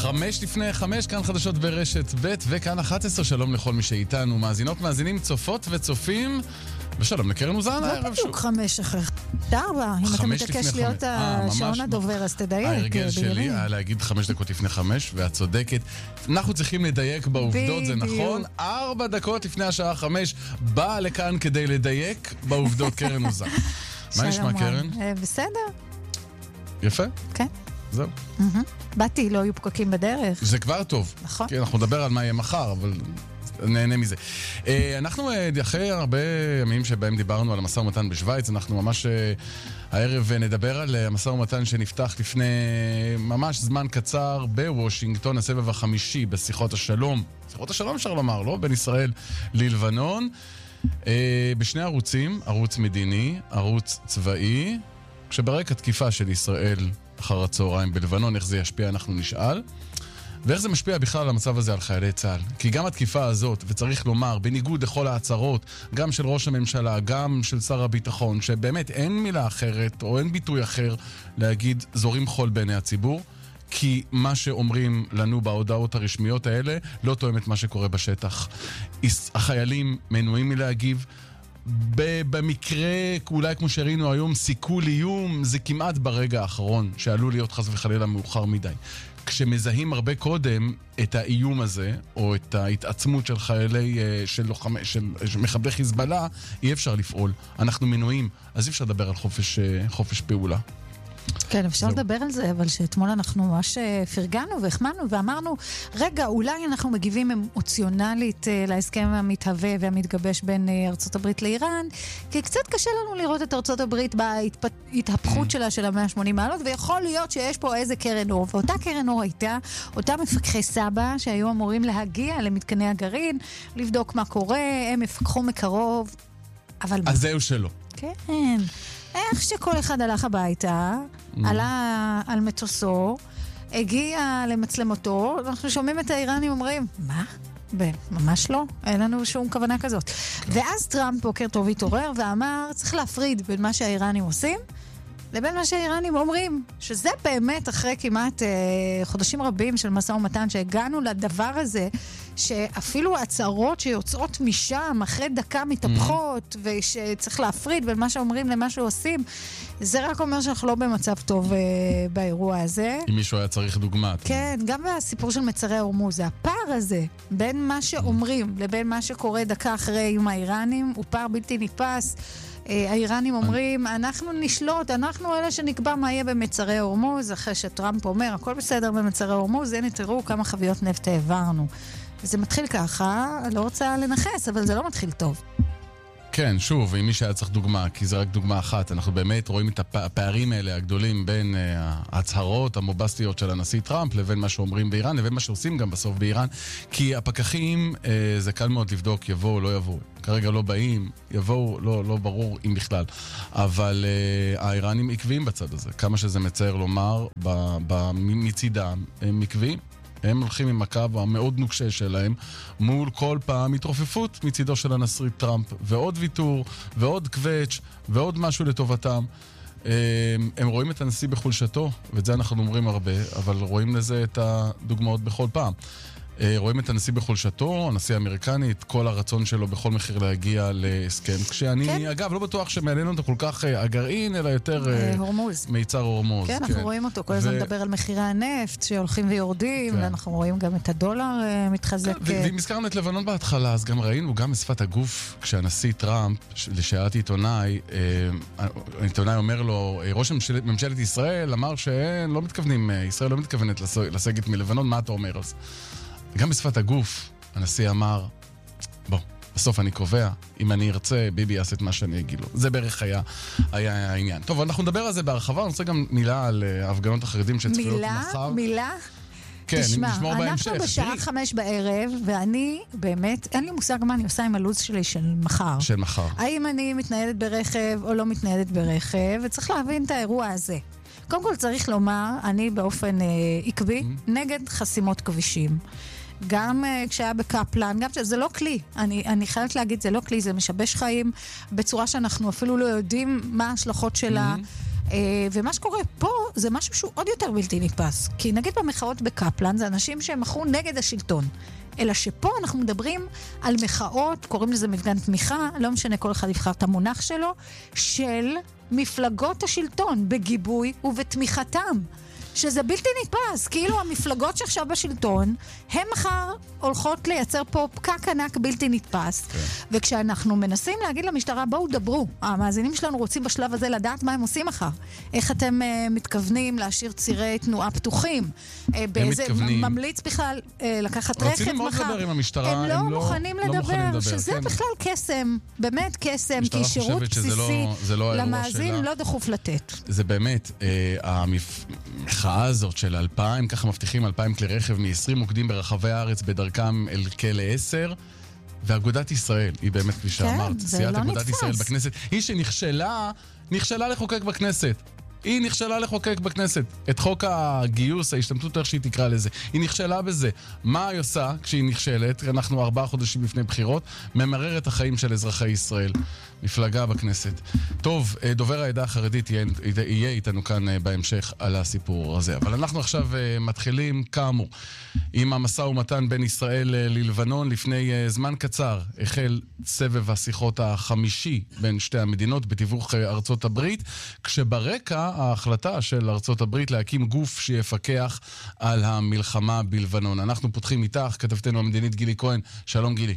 5:05, כאן חדשות ברשת ב' וכאן 11. שלום לכל מי שאיתנו, מאזינות, מאזינים, צופות וצופים, ושלום לקרן אוזן הערב. לא בדיוק 5:04, אם אתה מתעקש להיות השעון הדובר, אז תדייק. ההרגל שלי היה להגיד 5 דקות לפני 5, ואת צודקת. אנחנו צריכים לדייק בעובדות, זה נכון? 4 דקות לפני השעה 5, באה לכאן כדי לדייק בעובדות קרן אוזן. מה נשמע קרן? בסדר. יפה? כן. זהו. באתי, לא היו פקקים בדרך. זה כבר טוב. נכון. כי אנחנו נדבר על מה יהיה מחר, אבל נהנה מזה. אנחנו אחרי הרבה ימים שבהם דיברנו על המשא ומתן בשוויץ, אנחנו ממש הערב נדבר על המשא ומתן שנפתח לפני ממש זמן קצר בוושינגטון, הסבב החמישי בשיחות השלום. שיחות השלום אפשר לומר, לא? בין ישראל ללבנון. בשני ערוצים, ערוץ מדיני, ערוץ צבאי, כשברקע תקיפה של ישראל אחר הצהריים בלבנון, איך זה ישפיע אנחנו נשאל. ואיך זה משפיע בכלל על המצב הזה על חיילי צה"ל. כי גם התקיפה הזאת, וצריך לומר, בניגוד לכל ההצהרות, גם של ראש הממשלה, גם של שר הביטחון, שבאמת אין מילה אחרת, או אין ביטוי אחר להגיד זורים חול בעיני הציבור, כי מה שאומרים לנו בהודעות הרשמיות האלה לא תואם את מה שקורה בשטח. החיילים מנועים מלהגיב, במקרה, אולי כמו שראינו היום, סיכול איום, זה כמעט ברגע האחרון, שעלול להיות חס וחלילה מאוחר מדי. כשמזהים הרבה קודם את האיום הזה, או את ההתעצמות של חיילי, של מחבלי חיזבאללה, אי אפשר לפעול. אנחנו מנועים, אז אי אפשר לדבר על חופש פעולה. כן, אפשר לדבר על זה, אבל שאתמול אנחנו ממש פרגנו והחמנו ואמרנו, רגע, אולי אנחנו מגיבים אמוציונלית להסכם המתהווה והמתגבש בין ארצות הברית לאיראן, כי קצת קשה לנו לראות את ארצות הברית בהתהפכות שלה של 180 מעלות, ויכול להיות שיש פה איזה קרן אור, ואותה קרן אור הייתה, אותם מפקחי סבא שהיו אמורים להגיע למתקני הגרעין, לבדוק מה קורה, הם יפקחו מקרוב, אבל אז זהו שלא. כן. איך שכל אחד הלך הביתה, עלה על מטוסו, הגיע למצלמותו, אנחנו שומעים את האיראנים אומרים, מה? ממש לא, אין לנו שום כוונה כזאת. ואז טראמפ בוקר טוב התעורר ואמר, צריך להפריד בין מה שהאיראנים עושים, לבין מה שהאיראנים אומרים, שזה באמת אחרי כמעט חודשים רבים של משא ומתן, שהגענו לדבר הזה, שאפילו הצהרות שיוצאות משם, אחרי דקה מתהפכות, ושצריך להפריד בין מה שאומרים למה שעושים, זה רק אומר שאנחנו לא במצב טוב באירוע הזה. אם מישהו היה צריך דוגמה. כן, גם בסיפור של מצרי הורמוז, הפער הזה, בין מה שאומרים לבין מה שקורה דקה אחרי איום האיראנים, הוא פער בלתי נתפס. האיראנים אומרים, אנחנו נשלוט, אנחנו אלה שנקבע מה יהיה במצרי הורמוז, אחרי שטראמפ אומר, הכל בסדר במצרי הורמוז, הנה תראו כמה חביות נפט העברנו. וזה מתחיל ככה, אני לא רוצה לנחס, אבל זה לא מתחיל טוב. כן, שוב, אם מי שהיה צריך דוגמה, כי זה רק דוגמה אחת, אנחנו באמת רואים את הפערים האלה הגדולים בין ההצהרות המובסטיות של הנשיא טראמפ לבין מה שאומרים באיראן, לבין מה שעושים גם בסוף באיראן, כי הפקחים, זה קל מאוד לבדוק, יבואו או לא יבואו. כרגע לא באים, יבואו, לא ברור אם בכלל. אבל האיראנים עקביים בצד הזה. כמה שזה מצער לומר, מצידם הם עקביים. הם הולכים עם הקו המאוד נוקשה שלהם מול כל פעם התרופפות מצידו של הנשיא טראמפ, ועוד ויתור, ועוד קווץ', ועוד משהו לטובתם. הם רואים את הנשיא בחולשתו, ואת זה אנחנו אומרים הרבה, אבל רואים לזה את הדוגמאות בכל פעם. רואים את הנשיא בחולשתו, הנשיא האמריקני, את כל הרצון שלו בכל מחיר להגיע להסכם. כשאני, כן. אגב, לא בטוח שמעלינו אותו כל כך הגרעין, אלא יותר הורמוז. מיצר הורמוז. כן, אנחנו רואים אותו, כל הזמן מדבר על מחירי הנפט שהולכים ויורדים, כן. ואנחנו רואים גם את הדולר מתחזק. כן, ואם הזכרנו את לבנון בהתחלה, אז גם ראינו גם בשפת הגוף, כשהנשיא טראמפ, לשאלת עיתונאי אומר לו, ראש ממשלת ישראל אמר שלא מתכוונים, ישראל לא מתכוונת לסגת מלבנון, מה אתה אומר אז? גם בשפת הגוף, הנשיא אמר, בוא, בסוף אני קובע, אם אני ארצה, ביבי יעשה את מה שאני אגיד לו. זה בערך היה העניין. טוב, אנחנו נדבר על זה בהרחבה, אני רוצה גם מילה על ההפגנות החרדים שצפויות מחר. מילה? כן, תשמע, נשמור בהמשך. אנחנו בשעה 5 בערב, ואני באמת, אין לי מושג מה אני עושה עם הלו"ז שלי של מחר. של מחר. האם אני מתניידת ברכב או לא מתניידת ברכב, וצריך להבין את האירוע הזה. קודם כל צריך לומר, אני באופן עקבי, נגד חסימות כבישים. גם כשהיה בקפלן, גם שזה לא כלי, אני חייבת להגיד, זה לא כלי, זה משבש חיים בצורה שאנחנו אפילו לא יודעים מה ההשלכות שלה. ומה שקורה פה זה משהו שהוא עוד יותר בלתי נתפס. כי נגיד במחאות בקפלן זה אנשים שהם מחאו נגד השלטון. אלא שפה אנחנו מדברים על מחאות, קוראים לזה מפגן תמיכה, לא משנה כל אחד יבחר את המונח שלו, של מפלגות השלטון בגיבוי ובתמיכתם. שזה בלתי נתפס, כאילו המפלגות שעכשיו בשלטון, הן מחר הולכות לייצר פה פקק ענק בלתי נתפס. וכשאנחנו מנסים להגיד למשטרה, בואו דברו, המאזינים שלנו רוצים בשלב הזה לדעת מה הם עושים מחר. איך אתם מתכוונים להשאיר צירי תנועה פתוחים? באיזה ממליץ בכלל לקחת רכב מחר? הם לא מוכנים לדבר, שזה בכלל קסם, באמת קסם, כי שירות בסיסי למאזין לא דחוף לתת. זה באמת, המחאה הזאת של 2,000, ככה מבטיחים 2,000 כלי רכב מ-20 מוקדים ברחבי הארץ בדרכם אל כלא 10, ואגודת ישראל, היא באמת כפי שאמרת, סיעת אגודת ישראל בכנסת, היא שנכשלה לחוקק בכנסת. היא נכשלה לחוקק בכנסת את חוק הגיוס, ההשתמטות, איך שהיא תקרא לזה. היא נכשלה בזה. מה היא עושה כשהיא נכשלת? אנחנו 4 חודשים לפני בחירות, ממרר את החיים של אזרחי ישראל. מפלגה בכנסת. טוב, דובר העדה החרדית יהיה איתנו כאן בהמשך על הסיפור הזה. אבל אנחנו עכשיו מתחילים, כאמור, עם המשא ומתן בין ישראל ללבנון. לפני זמן קצר החל סבב השיחות החמישי בין שתי המדינות בתיווך ארצות הברית, כשברקע ההחלטה של ארצות הברית להקים גוף שיפקח על המלחמה בלבנון. אנחנו פותחים איתך, כתבתנו המדינית גילי כהן. שלום גילי.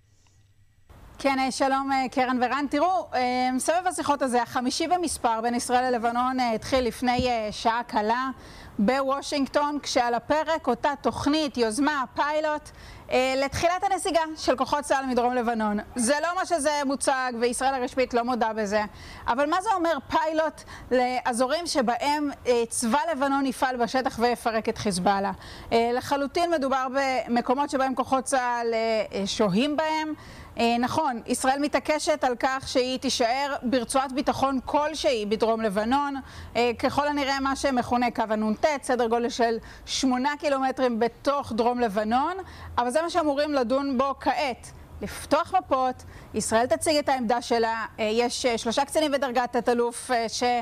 כן, שלום קרן ורן. תראו, סבב השיחות הזה, החמישי במספר בין ישראל ללבנון, התחיל לפני שעה קלה בוושינגטון, כשעל הפרק אותה תוכנית, יוזמה, פיילוט, לתחילת הנסיגה של כוחות צה"ל מדרום לבנון. זה לא מה שזה מוצג, וישראל הרשמית לא מודה בזה. אבל מה זה אומר פיילוט לאזורים שבהם צבא לבנון יפעל בשטח ויפרק את חיזבאללה? לחלוטין מדובר במקומות שבהם כוחות צה"ל שוהים בהם. נכון, ישראל מתעקשת על כך שהיא תישאר ברצועת ביטחון כלשהי בדרום לבנון, ככל הנראה מה שמכונה קו הנ"ט, סדר גודל של 8 קילומטרים בתוך דרום לבנון, אבל זה מה שאמורים לדון בו כעת. לפתוח מפות, ישראל תציג את העמדה שלה, יש 3 קצינים בדרגת תת-אלוף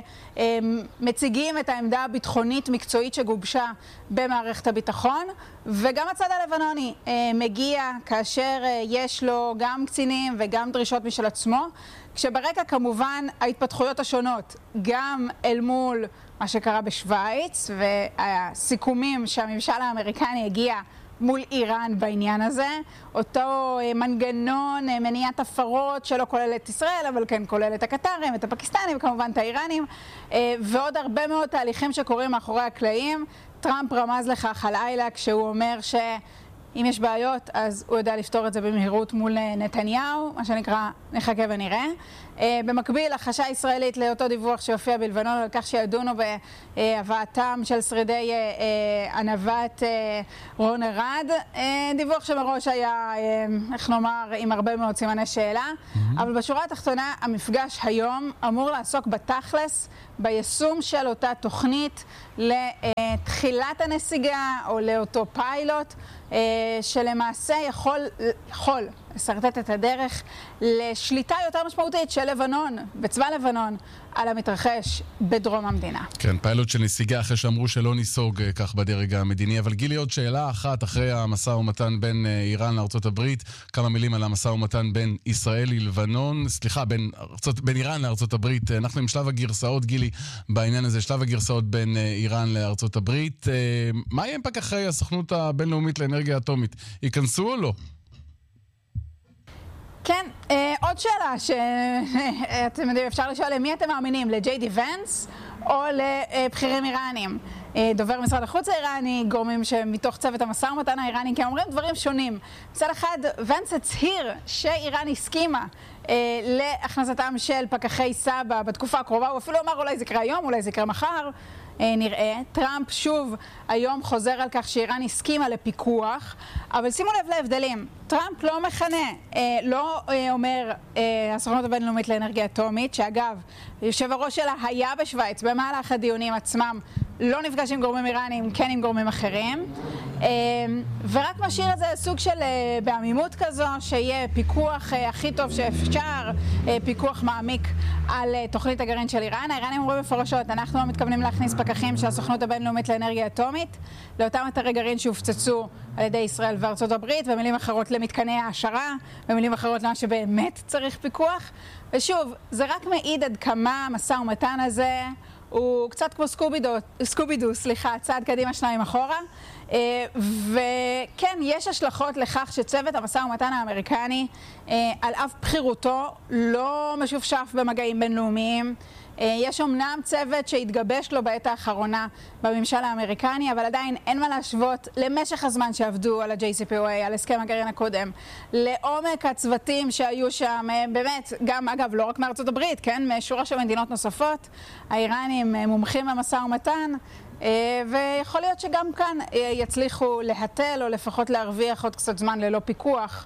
שמציגים את העמדה הביטחונית מקצועית שגובשה במערכת הביטחון, וגם הצד הלבנוני מגיע כאשר יש לו גם קצינים וגם דרישות משל עצמו, כשברקע כמובן ההתפתחויות השונות, גם אל מול מה שקרה בשוויץ והסיכומים שהממשל האמריקני הגיע מול איראן בעניין הזה, אותו מנגנון מניעת הפרות שלא כולל את ישראל, אבל כן כולל את הקטרים, את הפקיסטנים וכמובן את האיראנים, ועוד הרבה מאוד תהליכים שקורים מאחורי הקלעים. טראמפ רמז לכך הלילה כשהוא אומר שאם יש בעיות אז הוא יודע לפתור את זה במהירות מול נתניהו, מה שנקרא נחכה ונראה. במקביל, החשה הישראלית לאותו דיווח שהופיע בלבנון על כך שידונו בהבאתם של שרידי ענבת רון ארד. דיווח שמראש היה, איך נאמר, עם הרבה מאוד סימני שאלה. אבל בשורה התחתונה, המפגש היום אמור לעסוק בתכלס, ביישום של אותה תוכנית לתחילת הנסיגה או לאותו פיילוט, שלמעשה יכול לסרטט את הדרך לשליטה יותר משמעותית של לבנון, בצבא לבנון, על המתרחש בדרום המדינה. כן, פיילוט של נסיגה אחרי שאמרו שלא ניסוג כך בדרג המדיני. אבל גילי, עוד שאלה אחת אחרי המשא ומתן בין איראן לארצות הברית, כמה מילים על המשא ומתן בין ישראל ללבנון, סליחה, בין איראן לארצות הברית. אנחנו עם שלב הגרסאות, גילי, בעניין הזה, שלב הגרסאות בין איראן לארצות הברית. מה יהיה פקחי הסוכנות הבינלאומית לאנרגיה אטומית? ייכנסו או לא? כן, עוד שאלה שאתם יודעים, אפשר לשאול למי אתם מאמינים, לג'יי די ונס או לבחירים איראנים? דובר משרד החוץ האיראני, גורמים שמתוך צוות המשא ומתן האיראני, כי אומרים דברים שונים. מצד אחד, ונס הצהיר שאיראן הסכימה להכנסתם של פקחי סבא בתקופה הקרובה, הוא אפילו אמר אולי זה יקרה היום, אולי זה יקרה מחר. נראה. טראמפ שוב היום חוזר על כך שאיראן הסכימה לפיקוח, אבל שימו לב להבדלים. טראמפ לא מכנה, לא אומר הסוכנות הבינלאומית לאנרגיה אטומית, שאגב, יושב הראש שלה היה בשוויץ במהלך הדיונים עצמם לא נפגש עם גורמים איראנים, כן עם גורמים אחרים, ורק משאיר את זה סוג של בעמימות כזו, שיהיה פיקוח הכי טוב שאפשר, פיקוח מעמיק על תוכנית הגרעין של איראן. האיראנים אומרים מפורשות, אנחנו לא מתכוונים להכניס פקחים של הסוכנות הבינלאומית לאנרגיה אטומית, לאותם אתרי גרעין שהופצצו על ידי ישראל וארצות הברית, במילים אחרות למתקני העשרה, במילים אחרות למה שבאמת צריך פיקוח. ושוב, זה רק מעיד עד כמה המשא ומתן הזה הוא קצת כמו סקובידו, צעד קדימה שניים אחורה. וכן, יש השלכות לכך שצוות המשא ומתן האמריקני, על אף בחירותו, לא משופשף במגעים בינלאומיים. יש אומנם צוות שהתגבש לו בעת האחרונה בממשל האמריקני, אבל עדיין אין מה להשוות למשך הזמן שעבדו על ה-JCPOA, על הסכם הגרעין הקודם, לעומק הצוותים שהיו שם, באמת, גם אגב, לא רק מארצות הברית, כן, משורה של מדינות נוספות, האיראנים מומחים במשא ומתן, ויכול להיות שגם כאן יצליחו להתל או לפחות להרוויח עוד קצת זמן ללא פיקוח,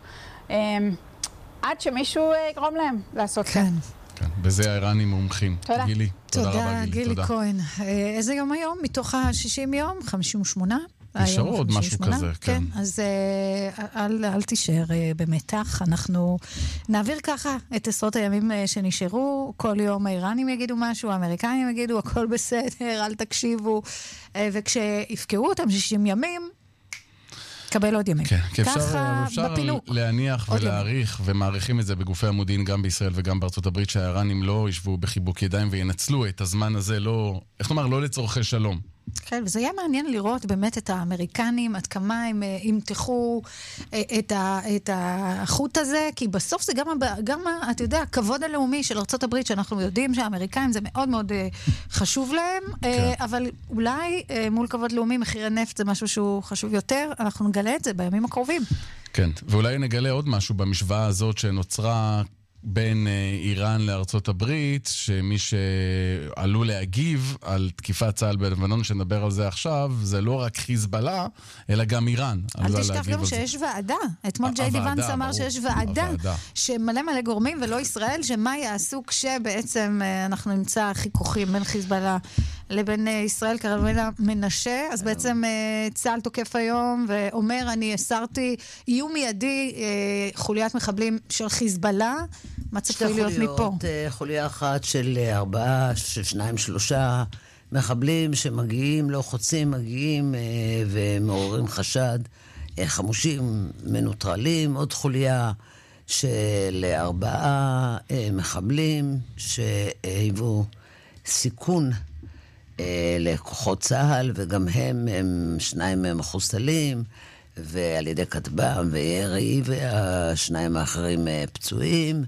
עד שמישהו יגרום להם לעשות כן. כן, בזה האיראנים מומחים. תודה. גילי, תודה רבה תודה, גילי כהן. איזה יום היום? מתוך ה-60 יום? 58? נשארו עוד משהו כזה, כן. אז אל תישאר במתח. אנחנו נעביר ככה את עשרות הימים שנשארו. כל יום האיראנים יגידו משהו, האמריקאים יגידו, הכל בסדר, אל תקשיבו. וכשיפקעו אותם 60 ימים, קבל עוד ימים. כן, כי אפשר להניח ולהעריך, ומעריכים את זה בגופי המודיעין גם בישראל וגם בארצות הברית, שהאיראנים לא ישבו בחיבוק ידיים וינצלו את הזמן הזה, איך נאמר, לא לצורכי שלום. כן, וזה היה מעניין לראות באמת את האמריקנים, עד כמה הם ימתחו את החוט הזה, כי בסוף זה גם אתה יודע, הכבוד הלאומי של ארצות הברית, שאנחנו יודעים שהאמריקאים זה מאוד מאוד חשוב להם, אבל אולי מול כבוד לאומי, מחירי נפט זה משהו שהוא חשוב יותר, אנחנו נגלה את זה בימים הקרובים. כן, ואולי נגלה עוד משהו במשוואה הזאת שנוצרה בין איראן לארצות הברית, שמי שעלול להגיב על תקיפת צה"ל בלבנון, שנדבר על זה עכשיו, זה לא רק חיזבאללה, אלא גם איראן. אל תשכח גם שיש ועדה. אתמול ג'יי די ונס אמר שיש ועדה שמלא מלא גורמים ולא ישראל, שמה יעשו כשבעצם אנחנו נמצא חיכוכים בין חיזבאללה לבין ישראל, כרמלה מנשה. אז בעצם צה"ל תוקף היום ואומר, אני הסרתי איום מיידי חוליית מחבלים של חיזבאללה. מה צפוי להיות מפה? חוליה אחת של 4, של 2, 3 מחבלים שמגיעים, לא חוצים, מגיעים ומעוררים חשד, חמושים, מנוטרלים. עוד חוליה של 4 מחבלים שהיוו סיכון לכוחות צה"ל, וגם הם 2 מחוסלים, ועל ידי כטב"ם וירי, והשניים האחרים פצועים,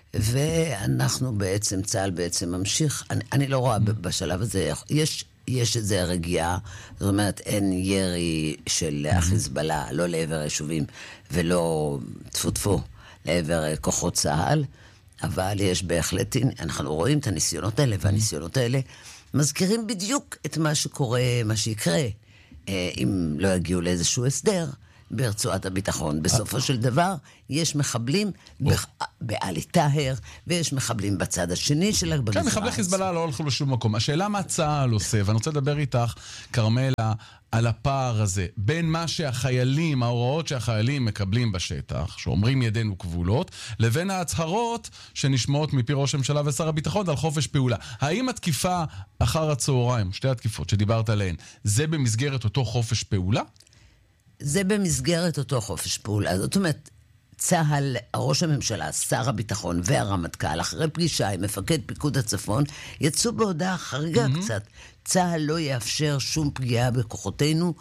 ואנחנו בעצם, צה"ל בעצם ממשיך, אני לא רואה בשלב הזה, יש איזה רגיעה, זאת אומרת, אין ירי של החיזבאללה, לא לעבר היישובים, ולא טפו לעבר כוחות צה"ל, אבל יש בהחלט, אנחנו רואים את הניסיונות האלה, והניסיונות האלה מזכירים בדיוק את מה שקורה, מה שיקרה, אם לא יגיעו לאיזשהו הסדר ברצועת הביטחון. בסופו של דבר יש מחבלים בעלי טהר, ויש מחבלים בצד השני של הגבלה. כן, מחבלי חיזבאללה לא הולכו לשום מקום. השאלה מה צה"ל עושה, ואני רוצה לדבר איתך, כרמלה, על הפער הזה, בין מה שהחיילים, ההוראות שהחיילים מקבלים בשטח, שאומרים ידינו כבולות, לבין ההצהרות שנשמעות מפי ראש הממשלה ושר הביטחון על חופש פעולה. האם התקיפה אחר הצהריים, שתי התקיפות שדיברת עליהן, זה במסגרת אותו חופש פעולה? זה במסגרת אותו חופש פעולה. זאת אומרת, צה"ל, ראש הממשלה, שר הביטחון והרמטכ"ל, אחרי פגישה עם מפקד פיקוד הצפון, יצאו בהודעה חריגה קצת. צה"ל לא יאפשר שום פגיעה בכוחותינו,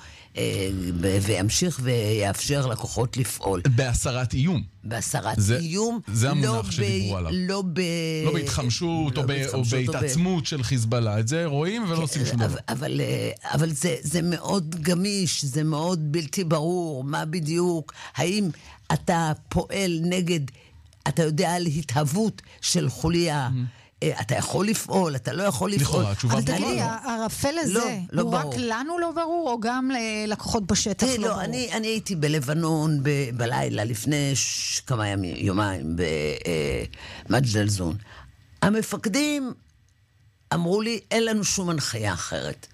וימשיך ויאפשר לכוחות לפעול. בהסרת איום. בהסרת איום. זה המונח שדיברו עליו. לא בהתחמשות או בהתעצמות של חיזבאללה. את זה רואים ולא עושים שום דבר. אבל זה מאוד גמיש, זה מאוד בלתי ברור, מה בדיוק, האם אתה פועל נגד, אתה יודע על התהוות של חוליה, אתה יכול לפעול, אתה לא יכול לפעול. אבל תגידי, הרפל הזה, הוא רק לנו לא ברור, או גם לקוחות בשטח לא ברור? לא, אני הייתי בלבנון בלילה, לפני כמה יומיים, במג'דל זון. המפקדים אמרו לי, אין לנו שום הנחיה אחרת.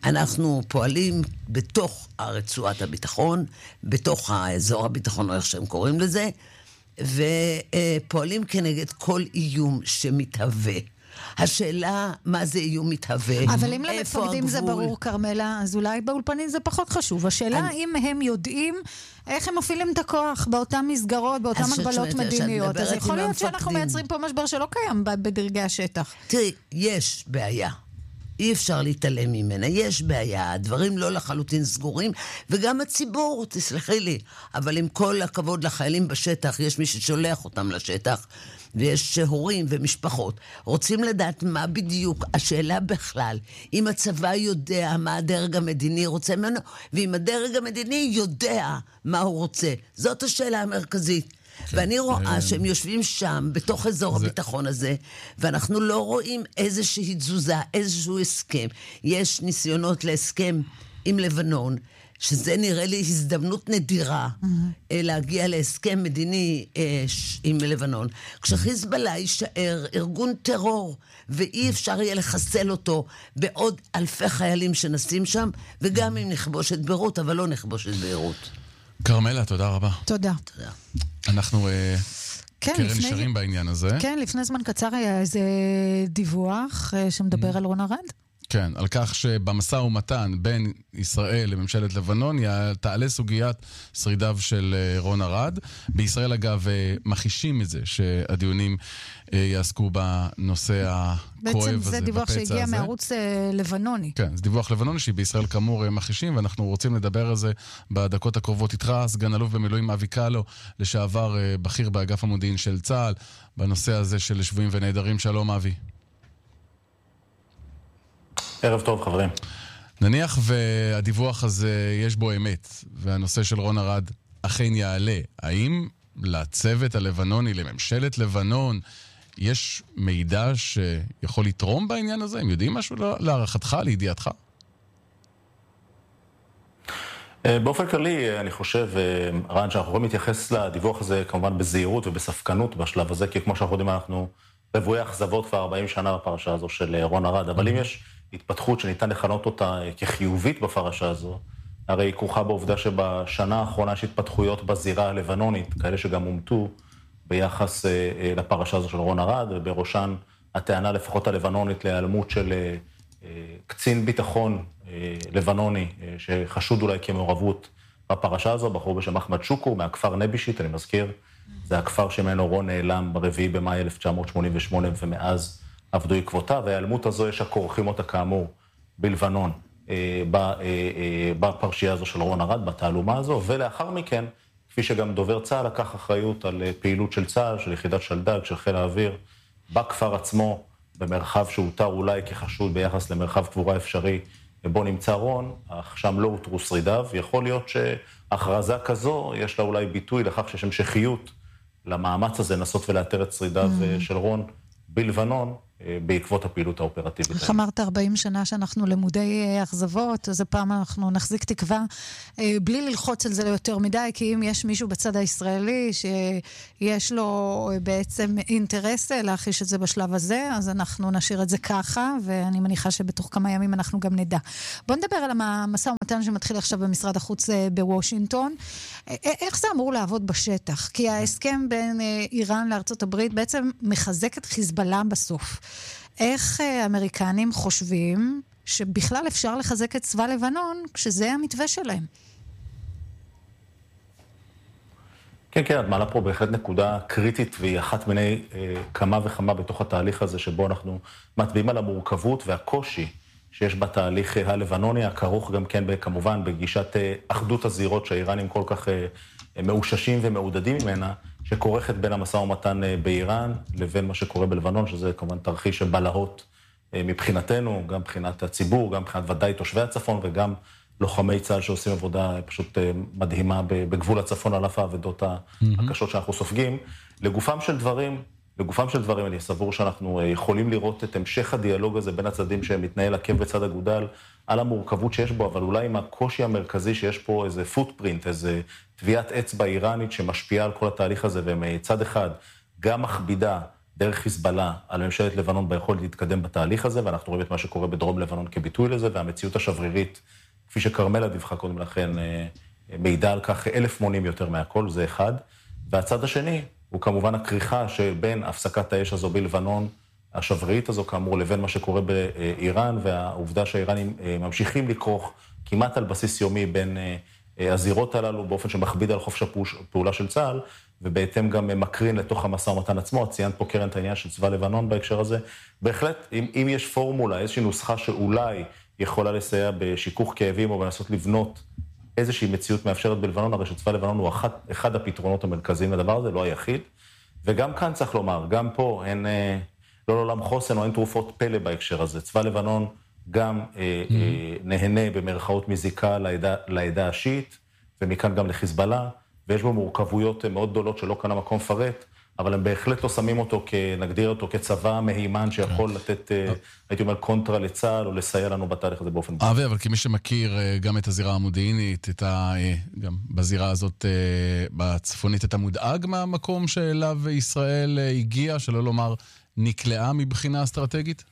אנחנו פועלים בתוך הרצועת הביטחון, בתוך האזור הביטחון, או איך שהם קוראים לזה, ופועלים כנגד כל איום שמתהווה. השאלה, מה זה איום מתהווה? אבל אם למפקדים זה ברור, קרמלה, אז אולי באולפנים זה פחות חשוב. השאלה אם הם יודעים איך הם מפעילים את הכוח באותן מסגרות, באותן הגבלות מדיניות. אז יכול להיות שאנחנו מייצרים פה משבר שלא קיים בדרגי השטח. תראי, יש בעיה. אי אפשר להתעלם ממנה. יש בעיה, הדברים לא לחלוטין סגורים, וגם הציבור, תסלחי לי, אבל עם כל הכבוד לחיילים בשטח, יש מי ששולח אותם לשטח, ויש הורים ומשפחות. רוצים לדעת מה בדיוק השאלה בכלל, אם הצבא יודע מה הדרג המדיני רוצה ממנו, ואם הדרג המדיני יודע מה הוא רוצה. זאת השאלה המרכזית. ואני רואה שהם יושבים שם, בתוך אזור הביטחון הזה, ואנחנו לא רואים איזושהי תזוזה, איזשהו הסכם. יש ניסיונות להסכם עם לבנון, שזה נראה לי הזדמנות נדירה להגיע להסכם מדיני עם לבנון. כשחיזבאללה יישאר ארגון טרור, ואי אפשר יהיה לחסל אותו בעוד אלפי חיילים שנשים שם, וגם אם נכבוש את ביירות, אבל לא נכבוש את ביירות. קרמלה, תודה רבה. תודה. אנחנו נשארים בעניין הזה. כן, לפני זמן קצר היה איזה דיווח שמדבר על רון ארד. כן, על כך שבמשא ומתן בין ישראל לממשלת לבנון תעלה סוגיית שרידיו של רון ארד. בישראל אגב מכחישים את זה שהדיונים יעסקו בנושא הכואב הזה. בעצם זה דיווח שהגיע מערוץ לבנוני. כן, זה דיווח לבנוני שבישראל כאמור מכחישים, ואנחנו רוצים לדבר על זה בדקות הקרובות איתך, סגן אלוף במילואים אבי קלו, לשעבר בכיר באגף המודיעין של צה"ל, בנושא הזה של שבויים ונעדרים. שלום אבי. ערב טוב, חברים. נניח והדיווח הזה יש בו אמת, והנושא של רון ארד אכן יעלה. האם לצוות הלבנוני, לממשלת לבנון, יש מידע שיכול לתרום בעניין הזה? הם יודעים משהו להערכתך, לידיעתך? באופן כללי, אני חושב, רן, שאנחנו יכולים להתייחס לדיווח הזה כמובן בזהירות ובספקנות בשלב הזה, כי כמו שאנחנו יודעים, אנחנו רבויי אכזבות כבר 40 שנה בפרשה הזו של רון ארד, אבל אם יש התפתחות שניתן לכנות אותה כחיובית בפרשה הזו, הרי היא כרוכה בעובדה שבשנה האחרונה יש התפתחויות בזירה הלבנונית, כאלה שגם אומתו ביחס לפרשה הזו של רון ארד, ובראשן הטענה לפחות הלבנונית להיעלמות של קצין ביטחון לבנוני, שחשוד אולי כמעורבות בפרשה הזו, בחור בשם אחמד שוקו, מהכפר נבישית, אני מזכיר, זה הכפר שממנו רון נעלם ב4 במאי 1988, ומאז עבדו עקבותיו, וההיעלמות הזו יש הכורכים אותה כאמור בלבנון, בפרשייה הזו של רון ארד, בתעלומה הזו, ולאחר מכן, כפי שגם דובר צה"ל לקח אחריות על פעילות של צה"ל, של יחידת שלדג, של חיל האוויר, בכפר עצמו, במרחב שהותר אולי כחשוד ביחס למרחב קבורה אפשרי, בו נמצא רון, אך שם לא הותרו שרידיו. יכול להיות שהכרזה כזו, יש לה אולי ביטוי לכך שיש המשכיות למאמץ הזה, לנסות ולאתר את שרידיו של רון בלבנון, בעקבות הפעילות האופרטיבית. איך אמרת 40 שנה שאנחנו למודי אכזבות, אז הפעם אנחנו נחזיק תקווה, בלי ללחוץ על זה יותר מדי, כי אם יש מישהו בצד הישראלי שיש לו בעצם אינטרס להחיש את זה בשלב הזה, אז אנחנו נשאיר את זה ככה, ואני מניחה שבתוך כמה ימים אנחנו גם נדע. בוא נדבר על המשא ומתן שמתחיל עכשיו במשרד החוץ בוושינגטון. איך זה אמור לעבוד בשטח? כי ההסכם בין איראן לארצות הברית בעצם מחזק את חיזבאללה בסוף. איך האמריקנים חושבים שבכלל אפשר לחזק את צבא לבנון כשזה המתווה שלהם? כן, כן, את מעלה פה בהחלט נקודה קריטית, והיא אחת מיני כמה וכמה בתוך התהליך הזה, שבו אנחנו מצביעים על המורכבות והקושי שיש בתהליך הלבנוני, הכרוך גם כן כמובן בגישת אחדות הזירות שהאיראנים כל כך מאוששים ומעודדים ממנה, שכורכת בין המשא ומתן באיראן לבין מה שקורה בלבנון, שזה כמובן תרחיש שבלהות מבחינתנו, גם מבחינת הציבור, גם מבחינת ודאי תושבי הצפון, וגם לוחמי צה"ל שעושים עבודה פשוט מדהימה בגבול הצפון, על אף העבודות הקשות שאנחנו סופגים. לגופם של דברים, אני סבור שאנחנו יכולים לראות את המשך הדיאלוג הזה בין הצדדים שמתנהל עקב בצד אגודל, על המורכבות שיש בו, אבל אולי עם הקושי המרכזי שיש פה איזה פוטפרינט, איזה טביעת אצבע איראנית שמשפיעה על כל התהליך הזה, ומצד אחד גם מכבידה דרך חיזבאללה על ממשלת לבנון ביכולת להתקדם בתהליך הזה, ואנחנו רואים את מה שקורה בדרום לבנון כביטוי לזה, והמציאות השברירית, כפי שקרמלה דיווחה קודם לכן, מידע על כך 1,000 מונים יותר מהכל, זה אחד. והצד השני הוא כמובן הכריכה שבין הפסקת האש הזו בלבנון, השברירית הזו כאמור, לבין מה שקורה באיראן, והעובדה שהאיראנים ממשיכים לכרוך כמעט על בסיס יומי בין הזירות הללו, באופן שמכביד על חופש הפעולה של צה"ל, ובהתאם גם מקרין לתוך המשא ומתן עצמו. ציינת פה קרן את העניין של צבא לבנון בהקשר הזה. בהחלט, אם יש פורמולה, איזושהי נוסחה שאולי יכולה לסייע בשיכוך כאבים או בנסות לבנות איזושהי מציאות מאפשרת בלבנון, הרי שצבא לבנון הוא אחד הפתרונות המרכזיים לדבר הזה, לא היחיד. וגם כאן צריך לומר, גם פה אין, לא לעולם חוסן או אין תרופות פלא בהקשר הזה. צבא לבנון גם נהנה במרכאות מזיקה לעדה השיעית, ומכאן גם לחיזבאללה, ויש בו מורכבויות מאוד גדולות שלא כאן המקום פרט, אבל הם בהחלט לא שמים אותו, נגדיר אותו כצבא מהימן שיכול לתת, הייתי אומר, קונטרה לצה"ל, או לסייע לנו בתהליך הזה באופן אבי, אבל כמי שמכיר גם את הזירה המודיעינית, גם בזירה הזאת בצפונית, אתה מודאג מהמקום שאליו ישראל הגיעה, שלא לומר נקלעה מבחינה אסטרטגית?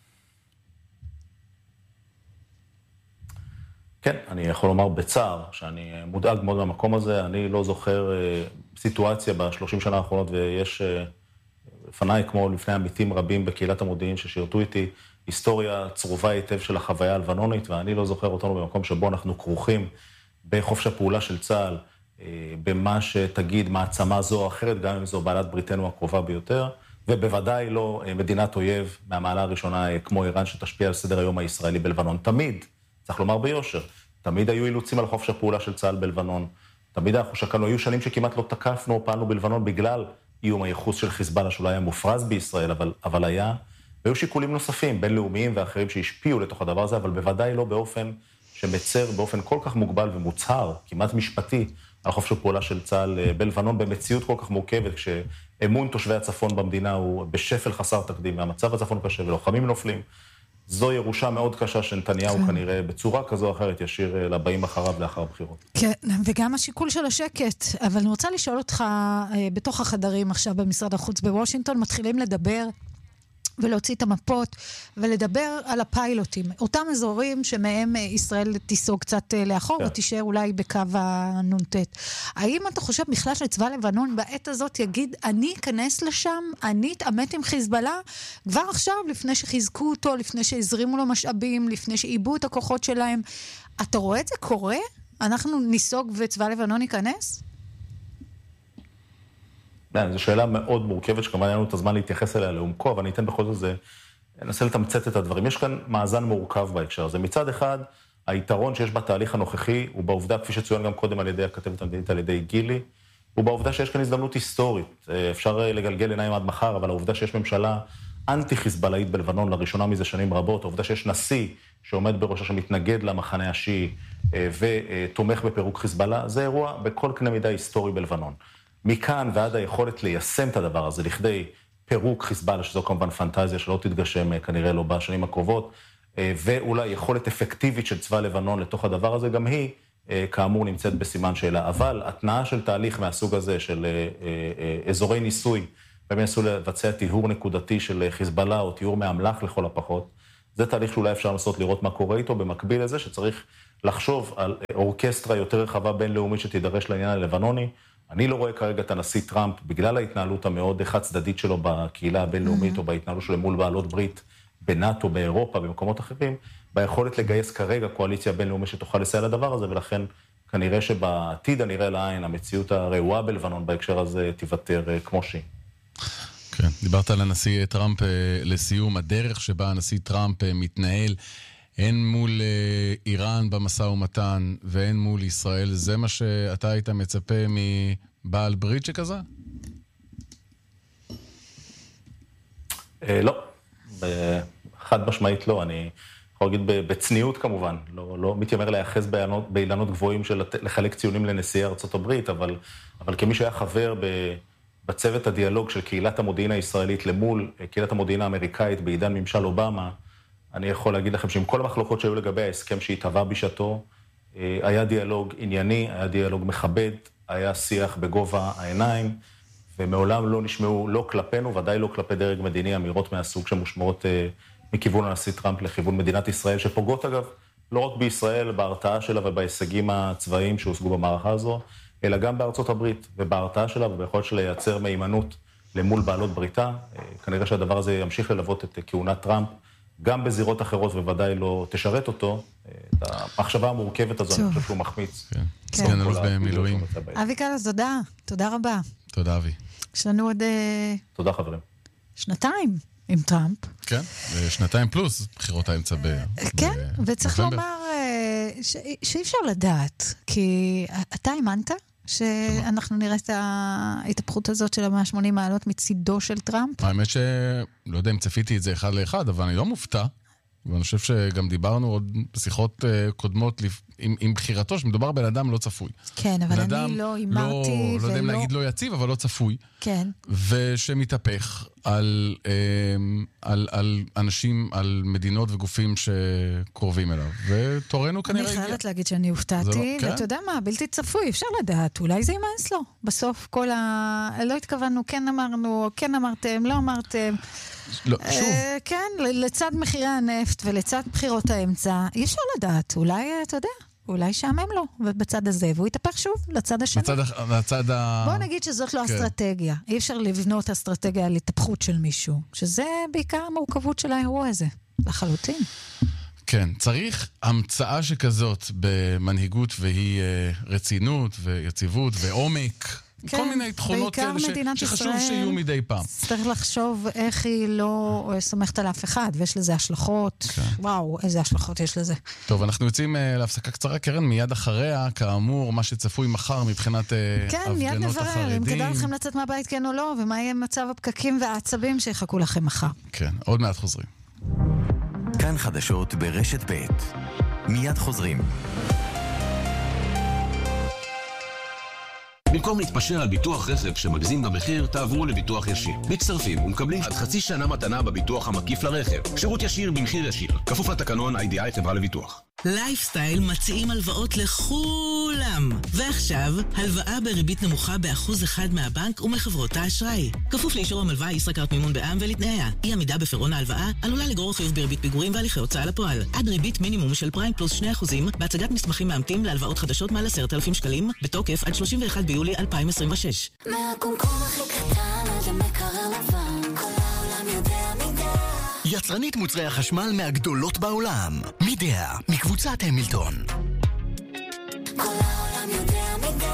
כן, אני יכול לומר בצער שאני מודאג מאוד מהמקום הזה. אני לא זוכר סיטואציה ב30 שנה האחרונות, ויש לפניי, כמו לפני עמיתים רבים בקהילת המודיעין ששירתו איתי, היסטוריה צרובה היטב של החוויה הלבנונית, ואני לא זוכר אותנו במקום שבו אנחנו כרוכים בחופש הפעולה של צה"ל, במה שתגיד מעצמה זו או אחרת, גם אם זו בעלת בריתנו הקרובה ביותר, ובוודאי לא מדינת אויב מהמעלה הראשונה כמו איראן שתשפיע על סדר היום הישראלי בלבנון. תמיד, צריך לומר ביושר, תמיד היו אילוצים על חופש הפעולה של צה"ל בלבנון. תמיד אנחנו שקלנו, היו שנים שכמעט לא תקפנו או פעלנו בלבנון בגלל איום הייחוס של חיזבאללה, שאולי היה מופרז בישראל, אבל היה. והיו שיקולים נוספים, בינלאומיים ואחרים שהשפיעו לתוך הדבר הזה, אבל בוודאי לא באופן שמצר, באופן כל כך מוגבל ומוצהר, כמעט משפטי, על חופש הפעולה של צה"ל בלבנון, במציאות כל כך מורכבת, כשאמון תושבי הצפון במדינה הוא בשפל חסר תקדים, והמצב הצפון קשה ולוחמים נופלים. זו ירושה מאוד קשה שנתניהו כנראה בצורה כזו או אחרת ישיר לבאים אחריו לאחר הבחירות. כן, וגם השיקול של השקט. אבל אני רוצה לשאול אותך, בתוך החדרים עכשיו במשרד החוץ בוושינגטון, מתחילים לדבר ולהוציא את המפות, ולדבר על הפיילוטים. אותם אזורים שמהם ישראל תיסוג קצת לאחור, ותישאר אולי בקו הנונטט. האם אתה חושב בכלל שצבא לבנון בעת הזאת יגיד, אני אכנס לשם, אני אתעמת עם חיזבאללה, כבר עכשיו, לפני שחיזקו אותו, לפני שהזרימו לו משאבים, לפני שאיבו את הכוחות שלהם. אתה רואה את זה קורה? אנחנו ניסוג וצבא לבנון ייכנס? זו שאלה מאוד מורכבת, שכמובן היה לנו את הזמן להתייחס אליה לעומקו, אבל אני אתן בכל זאת, אנסה לתמצת את הדברים. יש כאן מאזן מורכב בהקשר הזה. מצד אחד, היתרון שיש בתהליך הנוכחי, הוא בעובדה, כפי שצוין גם קודם על ידי הכתבת המדינית, על ידי גילי, הוא בעובדה שיש כאן הזדמנות היסטורית. אפשר לגלגל עיניים עד מחר, אבל העובדה שיש ממשלה אנטי-חיזבאללאית בלבנון, לראשונה מזה שנים רבות, העובדה שיש נשיא שעומד בראשה שמתנגד למחנה השיעי ותומך בפירוק חיזבאללה, זה אירוע בכל קנה מידה היסטורי בלבנון. מכאן ועד היכולת ליישם את הדבר הזה, לכדי פירוק חיזבאללה, שזו כמובן פנטזיה שלא תתגשם כנראה לא בשנים הקרובות, ואולי יכולת אפקטיבית של צבא לבנון לתוך הדבר הזה, גם היא, כאמור, נמצאת בסימן שאלה. אבל התנאה של תהליך מהסוג הזה, של אזורי ניסוי, והם ינסו לבצע טיהור נקודתי של חיזבאללה, או טיהור מאמל"ח לכל הפחות, זה תהליך שאולי אפשר לנסות לראות מה קורה איתו, במקביל לזה שצריך לחשוב על אורקסטרה יותר רחבה בינלאומית שתידרש לעניין הלבנוני. אני לא רואה כרגע את הנשיא טראמפ, בגלל ההתנהלות המאוד חד צדדית שלו בקהילה הבינלאומית, או בהתנהלות שלו מול בעלות ברית בנאטו, באירופה, במקומות אחרים, ביכולת לגייס כרגע קואליציה בינלאומית שתוכל לסייע לדבר הזה, ולכן כנראה שבעתיד הנראה לעין, המציאות הרעועה בלבנון בהקשר הזה תיוותר כמו שהיא. כן, דיברת על הנשיא טראמפ לסיום, הדרך שבה הנשיא טראמפ מתנהל, הן מול איראן במשא ומתן והן מול ישראל, זה מה שאתה היית מצפה מבעל ברית שכזה? לא, חד משמעית לא. אני יכול להגיד בצניעות כמובן, לא מתיימר להיאחז באילנות גבוהים של לחלק ציונים לנשיאי ארצות הברית, אבל כמי שהיה חבר בצוות הדיאלוג של קהילת המודיעין הישראלית למול קהילת המודיעין האמריקאית בעידן ממשל אובמה, אני יכול להגיד לכם שעם כל המחלוקות שהיו לגבי ההסכם שהתהווה בשעתו, היה דיאלוג ענייני, היה דיאלוג מכבד, היה שיח בגובה העיניים, ומעולם לא נשמעו, לא כלפינו, ודאי לא כלפי דרג מדיני, אמירות מהסוג שמושמעות מכיוון הנשיא טראמפ לכיוון מדינת ישראל, שפוגעות אגב, לא רק בישראל, בהרתעה שלה ובהישגים הצבאיים שהושגו במערכה הזו, אלא גם בארצות הברית ובהרתעה שלה וביכולת שלה לייצר מהימנות למול בעלות בריתה. כנראה שהדבר הזה ימשיך ללוות את כהונת טראמפ, גם בזירות אחרות ובוודאי לא תשרת אותו. את המחשבה המורכבת הזו, אני חושב שהוא מחמיץ. כן, סגן אלוף במילואים. אבי קלס, תודה רבה. תודה, אבי. יש לנו עוד... תודה, חברים. 2 עם טראמפ. כן, 2 פלוס בחירות האמצע כן, וצריך לומר שאי אפשר לדעת, כי אתה האמנת שאנחנו נראה את ההתהפכות הזאת של 180 מעלות מצידו של טראמפ? האמת שלא יודע אם צפיתי את זה אחד לאחד, אבל אני לא מופתע, ואני חושב שגם דיברנו עוד בשיחות קודמות עם בחירתו, שמדובר בן אדם לא צפוי. כן, אבל אני לא אימרתי לא יודע אם להגיד לא יציב, אבל לא צפוי. כן. ושמתהפך על אנשים, על מדינות וגופים שקרובים אליו. ותורנו כנראה הגיע. אני חייבת להגיד שאני הופתעתי, ואתה יודע מה, בלתי צפוי, אפשר לדעת, אולי זה יימאס לו. בסוף לא התכוונו, כן אמרנו, כן אמרתם, לא אמרתם. לא, שוב. כן, לצד מחירי הנפט ולצד בחירות האמצע, אי אפשר לדעת, אולי, אתה יודע, אולי שעמם לו, ובצד הזה, והוא יתהפך שוב לצד השני. בוא נגיד שזאת לא אסטרטגיה. אי אפשר לבנות אסטרטגיה על התהפכות של מישהו, שזה בעיקר המורכבות של האירוע הזה, לחלוטין. כן, צריך המצאה שכזאת במנהיגות, והיא רצינות ויציבות ועומק. כן, כל מיני תכונות כאלה שחשוב שיהיו מדי פעם. צריך לחשוב איך היא לא סומכת על אף אחד, ויש לזה השלכות. כן. וואו, איזה השלכות יש לזה. טוב, אנחנו יוצאים להפסקה קצרה, קרן, מיד אחריה, כאמור, מה שצפוי מחר מבחינת כן, מיד נברר, אם כדאי לכם לצאת מהבית כן או לא, ומה יהיה מצב הפקקים והעצבים שיחכו לכם מחר. כן, עוד מעט חוזרים. כאן חדשות ברשת ב' מיד חוזרים. במקום להתפשר על ביטוח רכב שמגזים במחיר, תעברו לביטוח ישיר. מצטרפים ומקבלים עד חצי שנה מתנה בביטוח המקיף לרכב. שירות ישיר במחיר ישיר. כפוף לתקנון IDI חברה לביטוח. לייפסטייל מציעים הלוואות לכולם. ועכשיו, הלוואה בריבית נמוכה ב1% מהבנק ומחברות האשראי. כפוף לאישור המלווה ישראכרט מימון בע"מ ולתנאיה. אי עמידה בפירעון ההלוואה עלולה לגרור חיוב בריבית פיגורים והליכי הוצאה לפועל. עד ריבית מינימום של פריים פלוס 2% בהצגת מסמכים מאמתים להלוואות חדשות מעל 10,000 שקלים, בתוקף עד 31 ביולי 2026. מהקומקום הכי קטן עד המקרר לבן, כל העולם יודע מידע. יצרנית מוצרי החשמל מהגדולות בעולם. מידע, מקבוצת המילטון. כל העולם יודע מידע.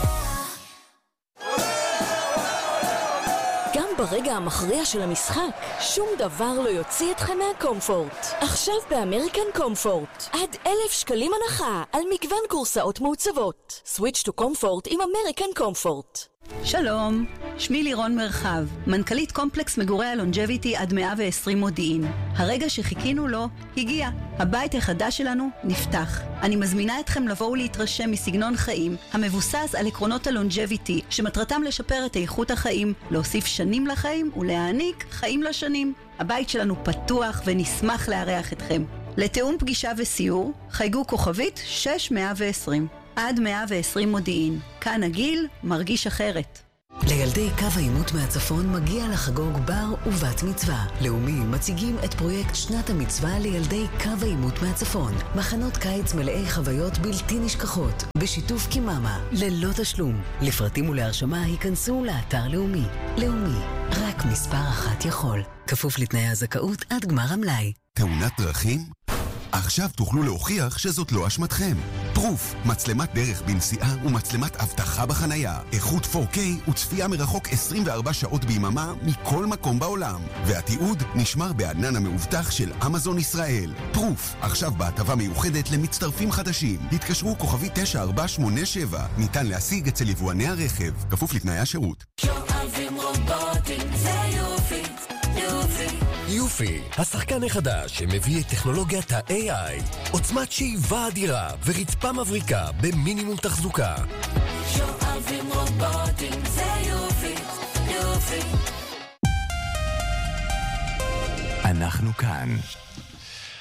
גם ברגע המכריע של המשחק, שום דבר לא יוציא אתכם מהקומפורט. עכשיו באמריקן קומפורט, עד 1,000 שקלים הנחה על מגוון קורסאות מעוצבות. סוויץ' טו קומפורט עם אמריקן קומפורט. שלום, שמי לירון מרחב, מנכ"לית קומפלקס מגורי הלונג'ביטי עד 120 מודיעין. הרגע שחיכינו לו הגיע. הבית החדש שלנו נפתח. אני מזמינה אתכם לבוא ולהתרשם מסגנון חיים המבוסס על עקרונות הלונג'ביטי, שמטרתם לשפר את איכות החיים, להוסיף שנים לחיים ולהעניק חיים לשנים. הבית שלנו פתוח ונשמח לארח אתכם. לתיאום פגישה וסיור, חייגו כוכבית 6120. עד 120 מודיעין. כאן הגיל מרגיש אחרת. לילדי קו העימות מהצפון מגיע לחגוג בר ובת מצווה. לאומי מציגים את פרויקט שנת המצווה לילדי קו העימות מהצפון. מחנות קיץ מלאי חוויות בלתי נשכחות, בשיתוף קיממה, ללא תשלום. לפרטים ולהרשמה היכנסו לאתר לאומי. לאומי, רק מספר אחת יכול. כפוף לתנאי הזכאות עד גמר המלאי. תאונת דרכים? עכשיו תוכלו להוכיח שזאת לא אשמתכם. פרוף, מצלמת דרך בנסיעה ומצלמת אבטחה בחנייה. איכות 4K וצפייה מרחוק 24 שעות ביממה מכל מקום בעולם. והתיעוד נשמר בענן המאובטח של אמזון ישראל. פרוף, עכשיו בהטבה מיוחדת למצטרפים חדשים. התקשרו כוכבי 9487. ניתן להשיג אצל יבואני הרכב. כפוף לתנאי השירות. שואבים רובוטים, זה יופי, יופי. יופי, השחקן החדש שמביא את טכנולוגיית ה-AI, עוצמת שאיבה אדירה ורצפה מבריקה במינימום תחזוקה. שואבים רובוטים, זה יופי, יופי. אנחנו כאן.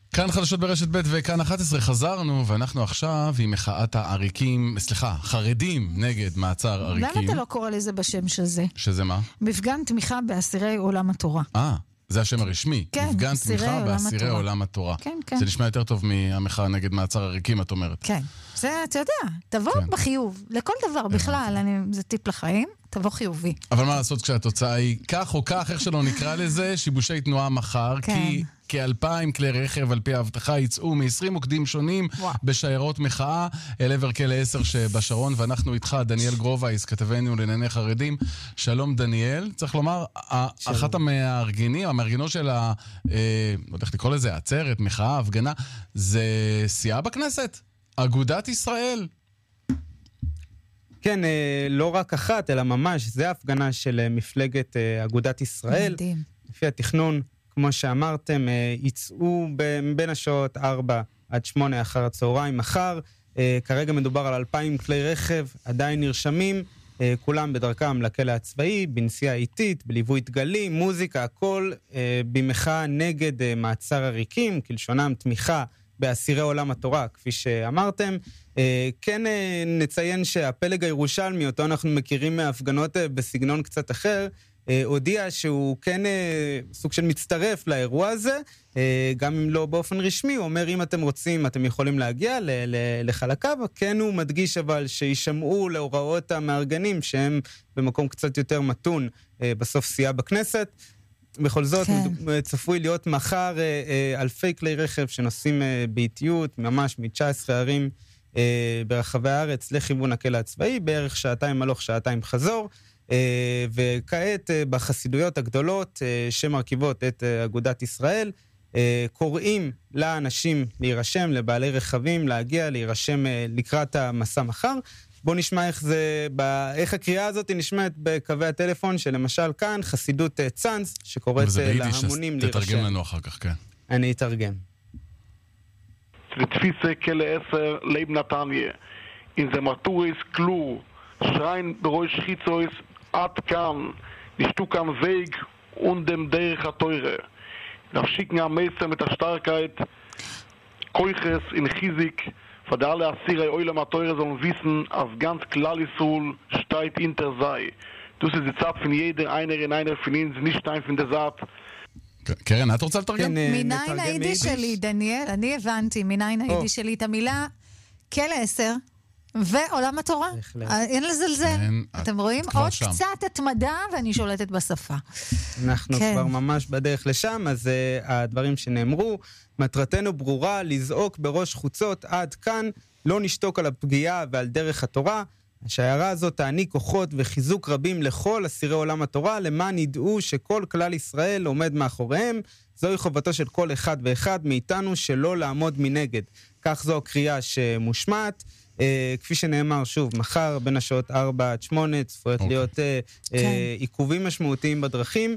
כאן חדשות ברשת ב' וכאן 11 חזרנו, ואנחנו עכשיו עם מחאת העריקים, חרדים נגד מעצר עריקים. למה אתה לא קורא לזה בשם של זה? שזה מה? מפגן תמיכה באסירי עולם התורה. זה השם הרשמי. כן, מפגן תמיכה באסירי עולם התורה. כן, כן. זה נשמע יותר טוב מהמחאה נגד מעצר עריקים, את אומרת. כן. זה, אתה יודע, תבוא בחיוב. לכל דבר בכלל, זה טיפ לחיים, תבוא חיובי. אבל מה לעשות כשהתוצאה היא כך או כך, איך שלא נקרא לזה, שיבושי תנועה מחר, כי כ-2,000 כלי רכב על פי ההבטחה יצאו מ-20 מוקדים שונים בשיירות מחאה אל עבר כלא 10 שבשרון, ואנחנו איתך, דניאל גרובייס, כתבנו לענייני חרדים. שלום דניאל, צריך לומר, אחת המארגנות של לא יודע איך לקרוא לזה, עצרת, מחאה, הפגנה, זה סיעה בכנסת, אגודת ישראל. כן, לא רק אחת, אלא ממש, זה הפגנה של מפלגת אגודת ישראל. מדהים. לפי התכנון, כמו שאמרתם, יצאו בין השעות 4 עד 8 אחר הצהריים מחר. כרגע מדובר על 2,000 כלי רכב, עדיין נרשמים, כולם בדרכם לכלא הצבאי, בנסיעה איטית, בליווי דגלים, מוזיקה, הכל במחאה נגד מעצר עריקים, כלשונם תמיכה באסירי עולם התורה, כפי שאמרתם. כן נציין שהפלג הירושלמי, אותו אנחנו מכירים מההפגנות בסגנון קצת אחר, הודיע שהוא כן סוג של מצטרף לאירוע הזה, גם אם לא באופן רשמי, הוא אומר אם אתם רוצים, אתם יכולים להגיע לחלקיו, כן הוא מדגיש אבל שישמעו להוראות המארגנים, שהם במקום קצת יותר מתון, בסוף סיעה בכנסת. בכל זאת, צפוי להיות מחר אלפי כלי רכב שנוסעים באיטיות, ממש מ-19 ערים ברחבי הארץ לכיוון הכלא הצבאי, בערך שעתיים הלוך, שעתיים חזור, וכעת בחסידויות הגדולות שמרכיבות את אגודת ישראל, קוראים לאנשים להירשם, לבעלי רכבים להגיע, להירשם לקראת המסע מחר. בואו נשמע איך הקריאה הזאת נשמעת בקווי הטלפון, שלמשל כאן חסידות צאנז, שקוראת להמונים להירשם. תתרגם לנו אחר כך, כן. אני אתרגם. לתפיסה כלא 10 לייב נתניה. אם זה מרטוריס קלור, שריין בראש חיצויס, עד כאן, נשתו כאן וייג ונדם דרך התוירה. נפשיקן המסר mit der Starkheit, Koiches in Chizik, für alle Assyrer Eulam HaTeure sollen wissen, auf ganz Klal-Yisrael steht hinter sei. Das ist die Zeit von jeder, einer von ihnen, nicht ein von der Saat. קרן, את רוצה לתרגם? מניין היידיש שלי, דניאל, אני הבנתי, מניין היידיש שלי את המילה כלא 10 ועולם התורה. אין לזלזל. אתם רואים? עוד קצת התמדה ואני שולטת בשפה. אנחנו כבר ממש בדרך לשם, אז הדברים שנאמרו, מטרתנו ברורה, לזעוק בראש חוצות עד כאן, לא נשתוק על הפגיעה ועל דרך התורה. השיירה הזאת תעניק כוחות וחיזוק רבים לכל אסירי עולם התורה, למען ידעו שכל כלל ישראל עומד מאחוריהם. זוהי חובתו של כל אחד ואחד מאיתנו שלא לעמוד מנגד. כך זו הקריאה שמושמעת. כפי שנאמר, שוב, מחר בין השעות 4 עד 8 צפויות להיות עיכובים משמעותיים בדרכים,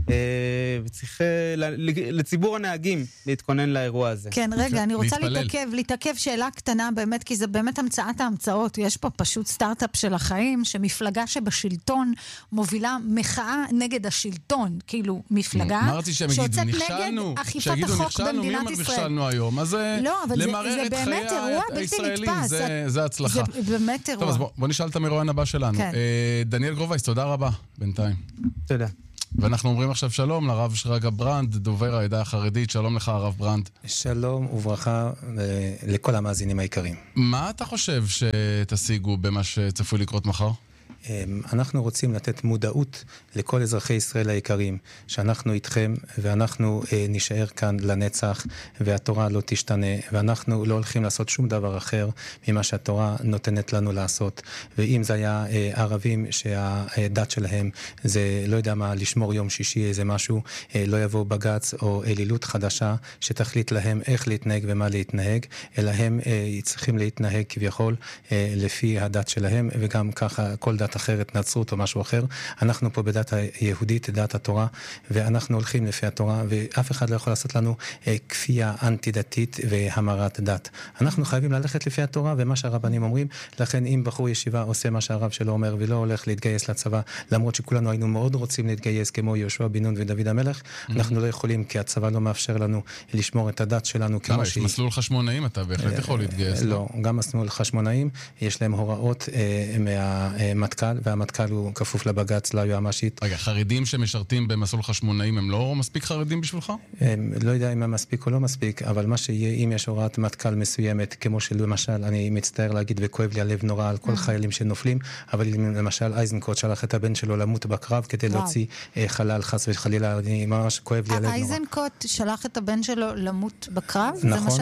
וצריך לציבור הנהגים להתכונן לאירוע הזה. כן, רגע, אני רוצה להתעכב שאלה קטנה באמת, כי זה באמת המצאת ההמצאות. יש פה פשוט סטארט-אפ של החיים, שמפלגה שבשלטון מובילה מחאה נגד השלטון, כאילו מפלגה שיוצאת נגד אכיפת החוק במדינת ישראל. נכשלנו היום, אז למרר את חיי הישראלים, זה הצלחה. זה באמת אירוע. טוב, אז בוא נשאל את המרואיין הבא שלנו. דניאל גרובייס, תודה רבה בינתיים. תודה. ואנחנו אומרים עכשיו שלום לרב שרגא ברנד, דובר העדה החרדית. שלום לך, הרב ברנד. שלום וברכה לכל המאזינים היקרים. מה אתה חושב שתשיגו במה שצפוי לקרות מחר? אנחנו רוצים לתת מודעות לכל אזרחי ישראל היקרים, שאנחנו איתכם ואנחנו נשאר כאן לנצח, והתורה לא תשתנה, ואנחנו לא הולכים לעשות שום דבר אחר ממה שהתורה נותנת לנו לעשות. ואם זה היה ערבים שהדת שלהם זה לא יודע מה, לשמור יום שישי איזה משהו, לא יבוא בגץ או אלילות חדשה שתחליט להם איך להתנהג ומה להתנהג, אלא הם צריכים להתנהג כביכול לפי הדת שלהם, וגם ככה כל כל דת אחרת, נצרות או משהו אחר. אנחנו פה בדת היהודית, דת התורה, ואנחנו הולכים לפי התורה, ואף אחד לא יכול לעשות לנו כפייה אנטי-דתית והמרת דת. אנחנו חייבים ללכת לפי התורה ומה שהרבנים אומרים, לכן אם בחור ישיבה עושה מה שהרב שלו אומר ולא הולך להתגייס לצבא, למרות שכולנו היינו מאוד רוצים להתגייס כמו יהושע בן נון ודוד המלך, אנחנו לא יכולים כי הצבא לא מאפשר לנו לשמור את הדת שלנו כמו שהיא. יש מסלול חשמונאים, אתה בהחלט יכול להתגייס. לא, גם מסלול חשמונאים, יש להם הוראות מהמטכ"ל, והמטכ"ל הוא כפוף לבג"ץ, ליועמ"שית. רגע, חרדים שמשרתים במסלול חשמונאים הם לא מספיק חרדים בשבילך? לא יודע אם הם מספיק או לא מספיק, אבל מה שיהיה, אם יש הוראת מטכ"ל מסוימת, כמו שלמשל, אני מצטער להגיד וכואב לי הלב נורא על כל חיילים שנופלים, אבל למשל אייזנקוט שלח את הבן שלו למות בקרב כדי להוציא חלל חס וחלילה, אני ממש כואב לי הלב נורא. אייזנקוט שלח את הבן שלו למות בקרב? נכון,